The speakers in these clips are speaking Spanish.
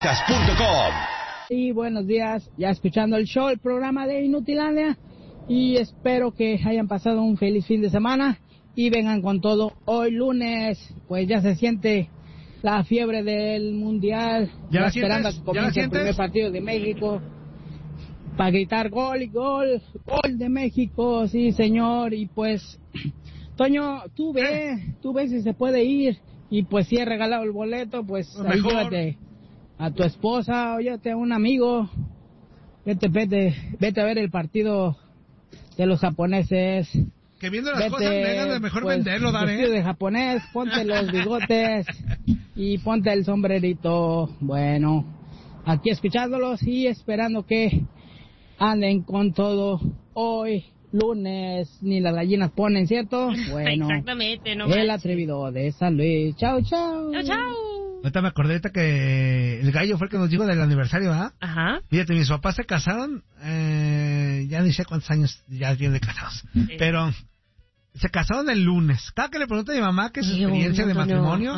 Y buenos días, ya escuchando el show, el programa de Inutilandia, y espero que hayan pasado un feliz fin de semana y vengan con todo. Hoy lunes, pues ya se siente la fiebre del mundial, ya esperando a que comience el primer partido de México para gritar gol y gol, gol de México, sí señor. Y pues, Toño, tú ves si se puede ir, y pues si he regalado el boleto, pues ahí llévate a tu esposa, óyate a un amigo, vete a ver el partido de los japoneses. Que viendo las cosas negras, mejor pues, venderlo, Dani. Vestido de japonés, ponte los bigotes y ponte el sombrerito. Bueno, aquí escuchándolos y esperando que anden con todo hoy. Lunes, ni las gallinas ponen, ¿cierto? Bueno, exactamente, no el atrevido de San Luis. Chao, chao. Chao, chao. Ahorita me acordé que el gallo fue el que nos dijo del aniversario, ¿ah? Ajá. Fíjate, mis papás se casaron, ya ni sé cuántos años ya tienen de casados, pero se casaron el lunes. Cada que le pregunto a mi mamá que es su experiencia de matrimonio,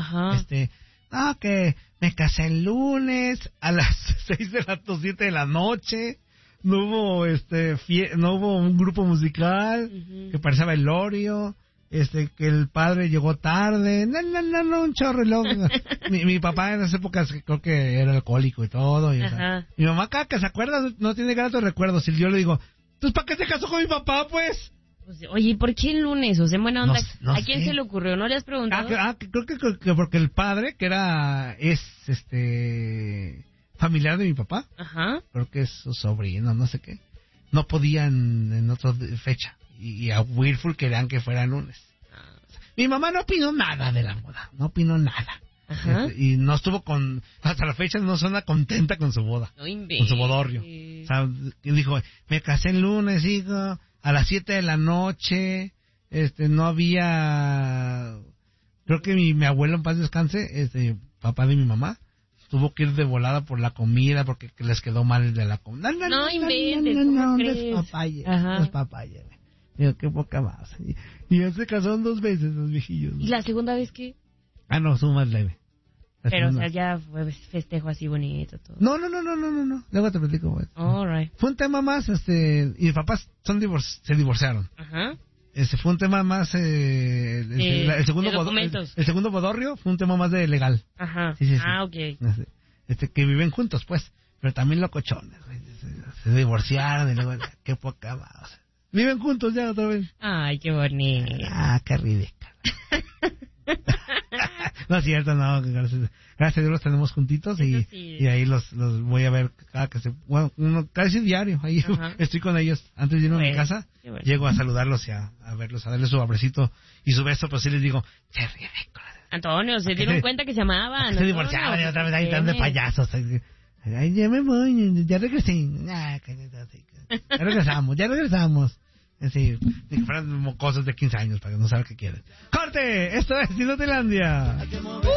que me casé el lunes a las 7 de la noche. No hubo no hubo un grupo musical que parecía velorio, que el padre llegó tarde, no, un chorro. mi papá en esas épocas creo que era alcohólico y todo, y, o sea, mi mamá cada que se acuerda no tiene gratos recuerdos, y yo le digo, ¿entonces para qué se casó con mi papá, pues? Oye, ¿por qué el lunes? O sea, en buena onda, no ¿a quién sé. se le ocurrió? ¿No le has preguntado? Creo que porque el padre, que es familiar de mi papá, creo que es su sobrino, no sé qué, no podían en otra fecha, y a Whirlpool querían que fuera lunes. Mi mamá no opinó nada de la boda, no opinó nada. Y no estuvo hasta la fecha no suena contenta con su boda, con su bodorrio. O sea, dijo, me casé el lunes, hijo, a las 7 de la noche, no había, creo que mi abuelo en paz descanse, papá de mi mamá, tuvo que ir de volada por la comida porque les quedó mal el de la comida. No inventes, ¿cómo crees? No es papaya. Digo, qué poca más. Y ya se casaron 2 veces los viejillos. ¿Y la segunda vez qué? No, estuvo más leve. Pero, o sea, ya fue festejo así bonito todo. No. Luego te platico. All right. Fue un tema más, y mis papás se divorciaron. Ajá. Fue un tema más, el segundo bodorrio fue un tema más de legal. Ajá. Sí. Okay. Que viven juntos, pues. Pero también locochones, se divorciaron y luego, qué poca más. Viven juntos ya otra vez. Ay, qué bonito. Qué ridículo. No es cierto, no. Gracias a Dios los tenemos juntitos y ahí los voy a ver casi diario. Ahí estoy con ellos. Antes de irme a mi casa, llego a saludarlos y a verlos, a darles su abracito y su beso, pues sí les digo, qué ridículo. Antonio, se dieron cuenta que se amaban. Se divorciaban y otra vez ahí están de payasos. Ay, ya me voy, ya regresé. Ya regresamos. Sí, ni que fueran mocosos de 15 años para que no saben qué quieren. ¡Corte! Esto es Inutilandia.